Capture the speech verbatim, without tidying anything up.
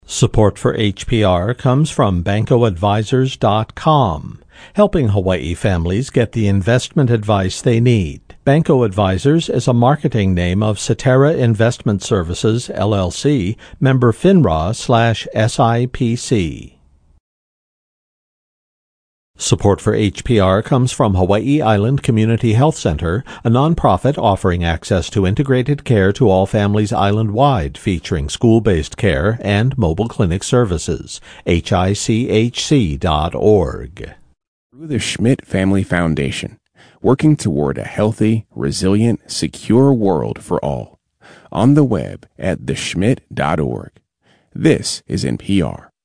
Support for H P R comes from Banco Advisors dot com, helping Hawaii families get the investment advice they need. Banco Advisors is a marketing name of Cetera Investment Services, L L C, member FINRA slash S I P C. Support for H P R comes from Hawaii Island Community Health Center, a nonprofit offering access to integrated care to all families island-wide, featuring school-based care and mobile clinic services. H I C H C dot org. Through the Schmidt Family Foundation, working toward a healthy, resilient, secure world for all. On the web at the schmidt dot org. This is N P R.